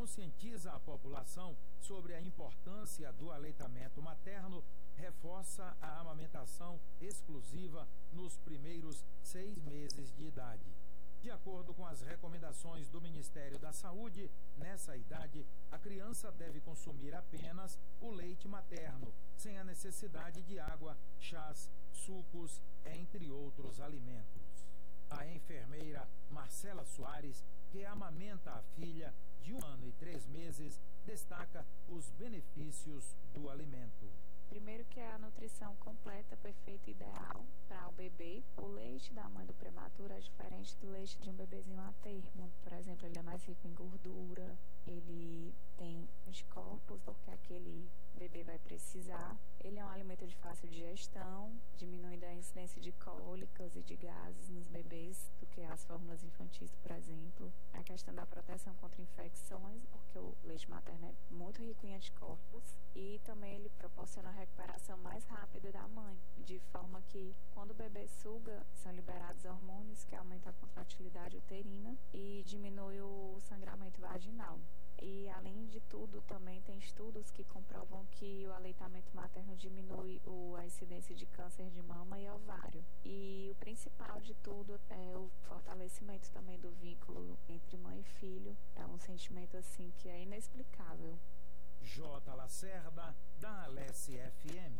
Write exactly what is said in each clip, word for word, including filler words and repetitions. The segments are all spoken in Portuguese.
conscientiza a população sobre a importância do aleitamento materno, reforça a amamentação exclusiva nos primeiros seis meses de idade. De acordo com as recomendações do Ministério da Saúde, nessa idade, a criança deve consumir apenas o leite materno, sem a necessidade de água, chás, sucos, entre outros alimentos. A enfermeira Marcela Soares, que amamenta a filha de um ano e três meses, destaca os benefícios do alimento. Primeiro que é a nutrição completa, perfeita e ideal para o bebê. O leite da mãe do prematuro é diferente do leite de um bebezinho a termo. Por exemplo, ele é mais rico em gordura, ele tem anticorpos, porque aquele bebê vai precisar. Ele é um alimento de fácil digestão, diminuindo a incidência de cólicas e de gases nos bebês do que as fórmulas infantis, por exemplo. A questão da proteção contra infecções, porque o leite materno é muito rico em anticorpos, e também ele proporciona a recuperação mais rápida da mãe, de forma que quando o bebê suga, são liberados hormônios que aumentam a contratilidade uterina e diminui o sangramento vaginal. E, além de tudo, também tem estudos que comprovam que o aleitamento materno diminui o, a incidência de câncer de mama e ovário. E o principal de tudo é o fortalecimento também do vínculo entre mãe e filho. É um sentimento, assim, que é inexplicável. J. Lacerda, da Alesse F M.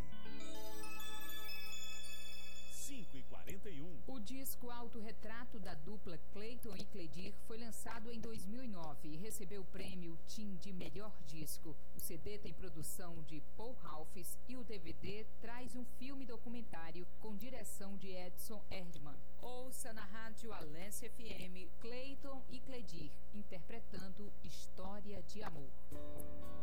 cinco e quarenta e um. O disco Autorretrato da dupla Cleiton e Cledir foi lançado em dois mil e nove e recebeu o prêmio Tim de Melhor Disco. O C D tem produção de Paul Ralphs e o D V D traz um filme documentário com direção de Edson Erdmann. Ouça na rádio Alesse F M Cleiton e Cledir interpretando História de Amor.